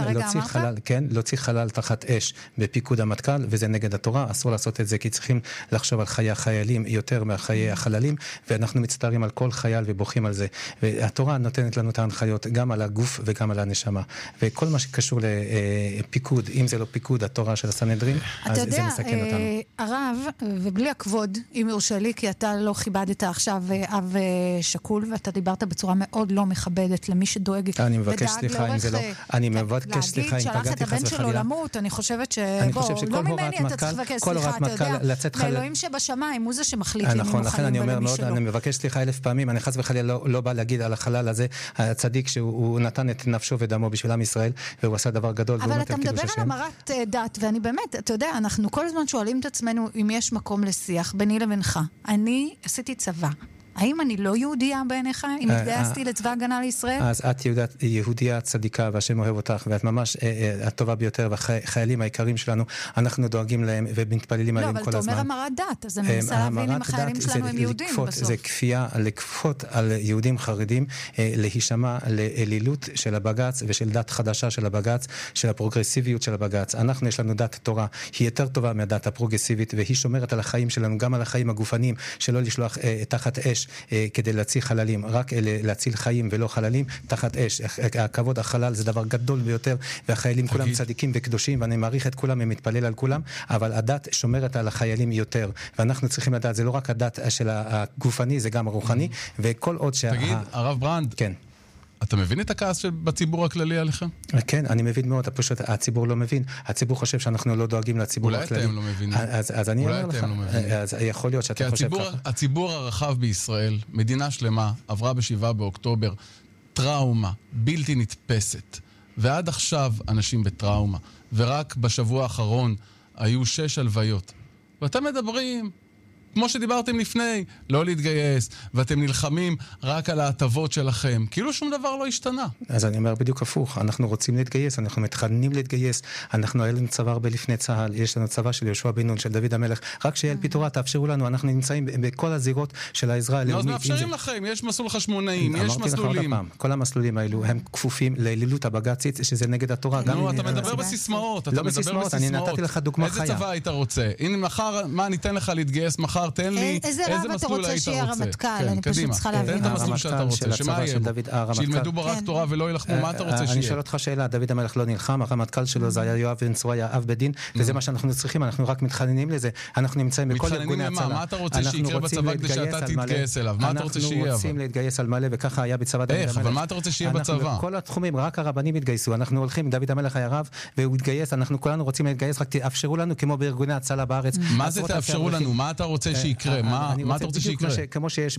להוציא חלל תחת אש בפיקוד המטכ"ל, וזה נגד התורה, אסור לעשות את זה, כי צריכים לחשוב על חיי החיילים יותר מהחיי החללים, ואנחנו מצטערים על כל חייל ובוכים על זה. והתורה נותנת לנו את ההנחיות גם על הגוף וגם על הנשמה. וכל מה שקשור לפיקוד, אם זה לא פיקוד התורה של הסנהדרין, אז זה מסכן אותנו. הרב, ובלי הכבוד, אם יורשה לי, כי אתה לא כיבדת עכשיו אב שקול, ואתה דיברת בצורה מאוד לא מכבדת למי שדואג אני מבקש סליחה אם זה לא, אני מבקש סליחה אם פגעתי חס וחלילה. אני חושבת לא ממני אתה צריך לבקש סליחה, אתה יודע, מאלוהים שבשמיים, הוא זה שמחליט למי נכון, לכן אני אומר מאוד, שלא. אני מבקש סליחה 1000 פעמים, אני חס וחלילה לא בא להגיד על החלל הזה, הצדיק שהוא נתן את נפשו ודמו בשביל עם ישראל, והוא עשה דבר גדול. אבל אתה מדבר על המרת דת, ואני באמת, אתה יודע, אנחנו כל הזמן שואלים את עצמנו אם יש מקום לשיח ביני לבינך. אני עשיתי צבא. האם אני לא יהודייה בעיניך? אם התגייסתי לצבא הגנה לישראל? אז את יהודייה צדיקה, והשם אוהב אותך, ואת ממש הטובה ביותר, והחיילים העיקרים שלנו, אנחנו דואגים להם ומתפללים עליהם כל הזמן. לא, אבל אתה אומר המרת דת, אז אני מנסה להבין אם החיילים שלנו הם יהודים בסוף. זה כפייה, לכפות על יהודים חרדים, להישמע לאלילות של הבג"ץ, ושל דת חדשה של הבג"ץ, של הפרוגרסיביות של הבג"ץ. אנחנו, יש לנו דת תורה, היא יותר טובה מהדת הפרוגרסיבית, והיא שומרת על החיים שלנו, גם על החיים הגופניים, שלא לשלוח תחת אש כדי להציל חללים, רק להציל חיים ולא חללים תחת אש. הכבוד החלל זה דבר גדול ביותר, והחיילים כולם צדיקים וקדושים, ואני מעריך את כולם ומתפלל על כולם, אבל הדת שומרת על החיילים יותר, ואנחנו צריכים לדעת, זה לא רק הדת של הגופני, זה גם הרוחני, וכל עוד תגיד, הרב ברנד, כן. אתה מבין את הכעס בציבור הכללי עליכם? כן, אני מבין מאוד, פשוט הציבור לא מבין. הציבור חושב שאנחנו לא דואגים לציבור הכללי. אולי אתם לא מבינים. אז אני אומר לך, אז יכול להיות שאתה חושב ככה. כי הציבור הרחב בישראל, מדינה שלמה, עברה ב7 באוקטובר, טראומה בלתי נתפסת. ועד עכשיו אנשים בטראומה. ורק בשבוע האחרון היו 6 הלוויות. ואתם מדברים... כמו שדיברתם לפני, לא להתגייס, ואתם נלחמים רק על ההטבות שלכם. כאילו שום דבר לא השתנה. אז אני אומר בדיוק הפוך, אנחנו רוצים להתגייס, אנחנו מתחננים להתגייס, אנחנו היה לנו צבא הרבה לפני צה"ל, יש לנו צבא של יהושע בן נון, של דוד המלך, רק שיהיה פתרורה, תאפשרו לנו, אנחנו נמצאים בכל הזירות של העזרה הלאומית. אז מאפשרים לכם, יש מסלול חשמונאים, יש מסלולים. כל המסלולים האלו הם כפופים לאלילות הבג"צית, שזה נגד התורה. נו, אתה מדבר בסיסמאות, אתה מדבר בסיסמאות. אני נתתי לך דוגמה חיה. איזה צבא היית רוצה? הנה מחר, מה ניתן לך להתגייס מחר? תן לי איזה רב אתה רוצה שיהיה הרמטכ"ל? אני פשוט צריכה להבין. תן את המסלול שאתה רוצה, שמה יהיה בו? שילמדו בו רק תורה ולא ילחמו, מה אתה רוצה שיהיה? אני שואל אותך שאלה, דוד המלך לא נלחם, הרמטכ"ל שלו זה היה יואב בן צרויה, אב בדין, וזה מה שאנחנו צריכים, אנחנו רק מתחננים לזה, אנחנו נמצאים בכל ארגוני הצלה. מה אתה רוצה שיקרה בצבא כדי שאתה תתגייס אליו? מה אתה רוצה שיהיה? אנחנו רוצים להתגייס על מלא, וככה היה בצבא דוד המלך. אבל מה אתה רוצה שיהיה בצבא? כל התחומים, רק הרבנים התגייסו, אנחנו הולכים, דוד המלך היה רב, והוא התגייס, אנחנו כולנו רוצים להתגייס, רק תאפשרו לנו כמו בארגוני הצלה בארץ. מה זה תאפשרו לנו? מה אתה רוצה שיקרה? מה אתה רוצה שיקרה? כמו שיש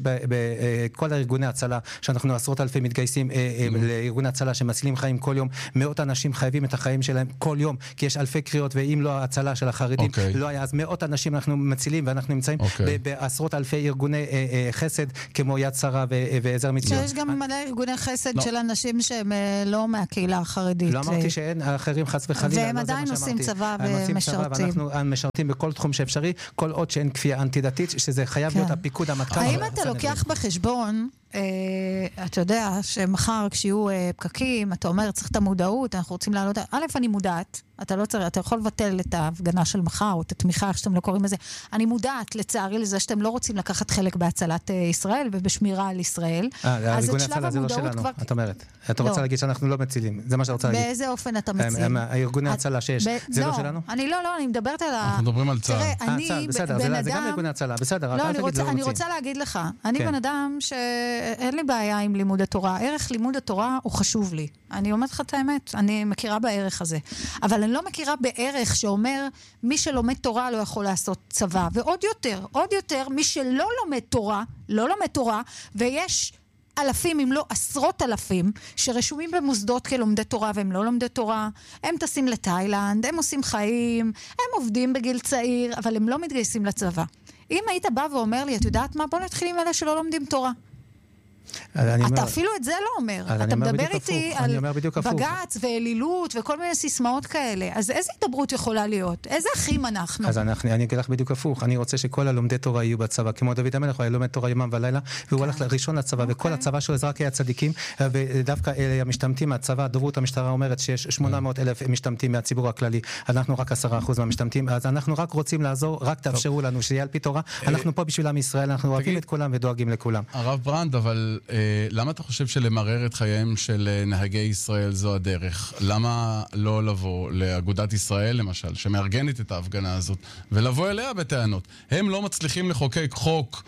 בכל הארגוני הצלה, שאנחנו עשרות אלפי מתגייסים לארגוני הצלה שמצילים חיים כל יום, מאות אנשים חייבים את החיים שלהם כל יום, כי יש אלפי קריאות, ואם לא ההצלה של החרדים לא היה, אז מאות אנשים אנחנו מצילים, ואנחנו נמצאים בעשרות אלפי ארגוני חסד, כמו יד שרה ועזר מציון. שיש גם מלא ארגוני חסד של אנשים שהם לא מהקהילה החרדית. לא אמרתי שאין אחרים חס וחלילה. והם עדיין עושים צבא ומשרתים. אנחנו משרתים בכל תחום שאפשרי, כל עוד שאין כפייה אנטי-דתית, שזה חייב להיות הפיקוד המטכ"ל. האם אתה לוקח בחשבון, אתה יודע, שמחר כשיהיו פקקים, אתה אומר, צריך את המודעות, אנחנו רוצים לעלות, א', אני מודעת, אתה לא צריך, אתה יכול לבטל את ההפגנה של מחר, או את התמיכה, איך שאתם לא קוראים לזה. אני מודעת, לצערי, לזה שאתם לא רוצים לקחת חלק בהצלת ישראל, ובשמירה על ישראל. אז את שלב המודעות כבר... את אומרת. אתה רוצה להגיד שאנחנו לא מצילים. זה מה שאתה רוצה להגיד. באיזה אופן אתה מציל? הארגוני הצלה שיש. זה לא שלנו? אני מדברת על אנחנו מדברים על צה"ל. תראה, אני בן אדם... זה גם ארגוני הצלה, בסדר. אני רוצה להגיד לך, אני בן אדם שאין לי בעיה עם לימוד התורה. ערך לימוד התורה הוא חשוב לי. אני אומרת לך את האמת, אני מכירה בערך הזה. אבל אני לא מכירה בערך שאומר, מי שלומד תורה לא יכול לעשות צבא. ועוד יותר, מי שלא לומד תורה, ויש אלפים, אם לא עשרות אלפים, שרשומים במוסדות כלומדי תורה, והם לא לומדי תורה, הם טסים לתאילנד, הם עושים חיים, הם עובדים בגיל צעיר, אבל הם לא מתגייסים לצבא. אם היית בא ואומר לי, את יודעת מה? בוא נתחיל עם אלה שלא לומדים תורה. אתה אפילו את זה לא אומר. אתה מדבר איתי על בגץ ואלילות וכל מיני סיסמאות כאלה. אז איזה התדברות יכולה להיות? איזה אחים אנחנו? אז אני אגיד לך בדיוק הפוך. אני רוצה שכל הלומדי תורה יהיו בצבא. כמו דוד המלך, הוא היה לומד תורה יומם ולילה, והוא הלך ראשון לצבא, וכל הצבא שלו זה רק היה צדיקים, ודווקא המשתמטים מהצבא, דוברות המשטרה אומרת שיש 800,000 משתמטים מהציבור הכללי. אנחנו רק 10% מהמשתמטים. אז אנחנו רק רוצים לעזור, רק תאפשרו לנו שיהיה על פי תורה. אנחנו פה בשביל עם ישראל, אנחנו אוהבים את כולם ודואגים לכולם. הרב ברנד, אבל למה אתה חושב שלמרר את חייהם של נהגי ישראל זו הדרך? למה לא לבוא לאגודת ישראל, למשל, שמארגנת את ההפגנה הזאת, ולבוא אליה בטענות? הם לא מצליחים לחוקק חוק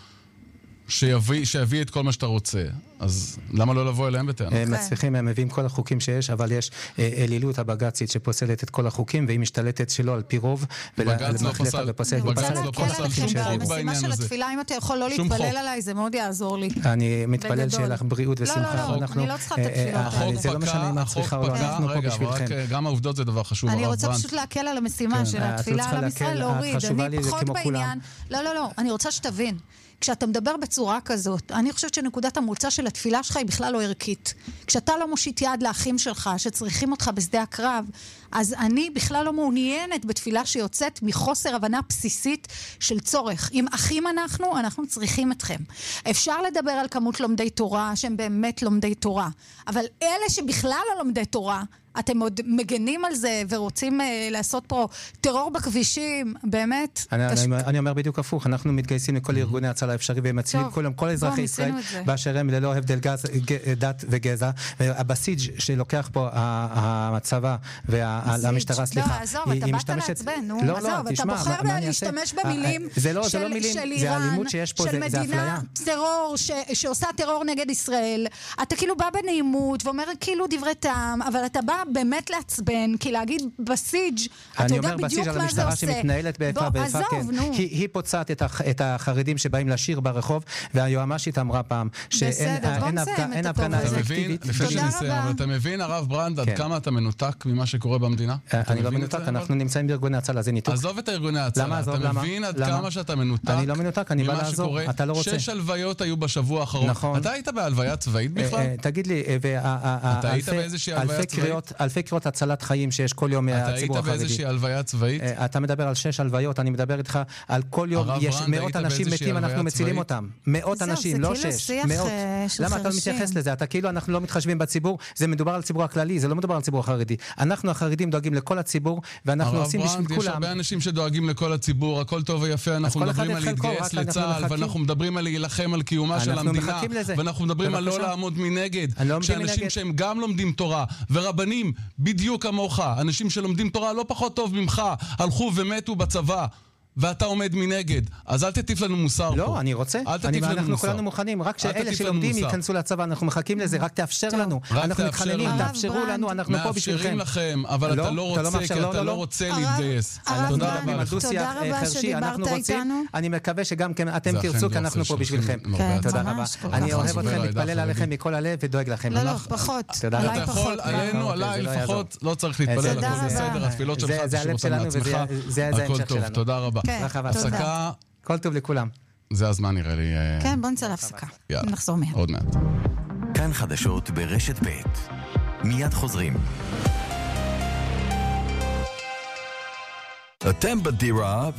שיביא את כל מה שאתה רוצה. אז למה לא לבוא אליהם בטענות? הם מצליחים, הם מביאים כל החוקים שיש, אבל יש אלילות הבג"צית שפוסלת את כל החוקים, והיא משתלטת שלא על פי רוב, בג"ץ לא פוסל. בג"ץ לא פוסל שום חוק בעניין הזה. במשימה של התפילה, אם אתה יכול לא להתפלל עליי, זה מאוד יעזור לי. אני מתפלל שיהיה לך בריאות ושמחה. לא, אני לא צריכה את התפילות. זה לא משנה אם את צריכה או לא, אנחנו פה בשבילכם. גם העובדות זה דבר חשוב. אני רוצה פשוט להקל על המשימה של התפילה על עם ישראל, להוריד. אני פחות בעניין. לא, אני רוצה שתבין. כשאתה מדבר בצורה כזאת, אני חושבת שנקודת המוצא של התפילה שלך היא בכלל לא ערכית. כשאתה לא מושיט יד לאחים שלך, שצריכים אותך בשדה הקרב, אז אני בכלל לא מעוניינת בתפילה שיוצאת מחוסר הבנה בסיסית של צורך. אם אחים אנחנו צריכים אתכם. אפשר לדבר על כמות לומדי תורה, שהם באמת לומדי תורה, אבל אלה שבכלל לא לומדי תורה, אתם עוד מגנים על זה ורוצים לעשות פה טרור בכבישים, באמת. אני אומר בדיוק הפוך, אנחנו מתגייסים לכל ארגוני הצלה האפשרי, והם מצילים כל אזרחי ישראל באשר הם ללא הבדל דת וגזע. הבסיג' שלוקח פה הצבא והמשטרה, סליחה, היא משתמשת... עזוב, אתה בוחר להשתמש במילים של איראן, של מדינה טרור שעושה טרור נגד ישראל. אתה כאילו בא בנעימות ואומר כאילו דברי טעם, אבל אתה בא באמת לעצבן, כי להגיד בסיג' אתה יודע בדיוק מה זה עושה. אני אומר בסיג' על המשטרה שמתנהלת באיפה, היא פוצעת את החרדים שבאים לשיר ברחוב, והיועמ"שית אמרה פעם שאין הפגנה אפקטיבית. אתה מבין, הרב ברנד, עד כמה אתה מנותק ממה שקורה במדינה? אני לא מנותק, אנחנו נמצאים בארגוני הצלה, זה ניתוק. עזוב את ארגוני הצלה, אתה מבין עד כמה שאתה מנותק? אני לא מנותק, אני בא לעזור, אתה לא רוצה. 6 הלוויות היו בשבוע האחרון. אתה היית בהלוויה צבאית בכלל? תגיד לי, אתה היית באיזושהי הלוויה צבאית? אלפי קריאות הצלת חיים שיש כל יום מהציבור החרדי. אתה היית באיזושהי הלוויה צבאית? אתה מדבר על 6 הלוויות, אני מדבר איתך על כל יום יש מאות אנשים מתים, אנחנו מצילים אותם. מאות אנשים, לא 6, מאות. למה אתה מתייחס לזה? אתה כאילו אנחנו לא מתחשבים בציבור, זה מדובר על ציבור הכללי, זה לא מדובר על ציבור החרדי. אנחנו החרדים דואגים לכל הציבור, ואנחנו עושים בשביל כולם. יש הרבה אנשים שדואגים לכל הציבור, הכל טוב ויפה, אנחנו מדברים על להתגייס לצה"ל, ואנחנו מדברים על להילחם על קיומה של המדינה, ואנחנו מדברים על לא לעמוד מנגד, כשאנשים שהם גם לומדים תורה, ורבנים בדיוק כמוך, אנשים שלומדים תורה לא פחות טוב ממך, הלכו ומתו בצבא, ואתה עומד מנגד. אז אל תטיף לנו מוסר פה. לא, אני רוצה. אל תטיף לנו מוסר. אנחנו כולנו מוכנים, רק שאלה שלומדים ייכנסו לצבא, אנחנו מחכים לזה, רק תאפשר לנו. אנחנו מתחננים, תאפשרו לנו, אנחנו פה בשבילכם. מאפשרים לכם, אבל אתה לא רוצה, כי אתה לא רוצה להתגייס. תודה רבה שדיברת איתנו. אני מקווה שגם אתם תרצו, כי אנחנו פה בשבילכם. תודה רבה. אני אוהב אתכם, מתפלל עליכם מכל הלב ודואג לכם. לא, פחות. אתה יכול, עליי לפחות, לא צריך להתפלל, הכל בסדר, התפילות שלך זה שעושה מעצמך, הכל טוב, תודה רבה. הפסקה. כל טוב לכולם. זה הזמן נראה לי. כן, בוא נצא להפסקה. נחזור מיד. עוד מעט. כאן חדשות ברשת ב'. מיד חוזרים. אתם בדירה